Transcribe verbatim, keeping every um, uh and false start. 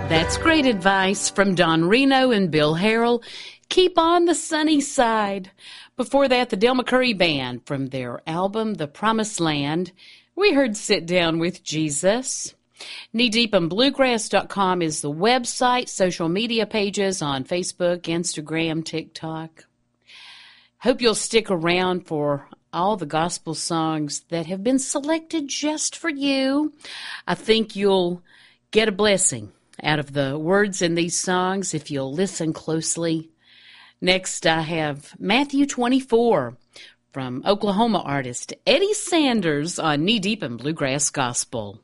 That's great advice from Don Reno and Bill Harrell. Keep on the sunny side. Before that, the Del McCoury Band from their album, The Promised Land. We heard Sit Down with Jesus. knee deep in bluegrass dot com is the website, social media pages on Facebook, Instagram, TikTok. Hope you'll stick around for all the gospel songs that have been selected just for you. I think you'll get a blessing out of the words in these songs if you'll listen closely. Next, I have Matthew twenty-four from Oklahoma artist Eddie Sanders on Knee Deep in Bluegrass Gospel.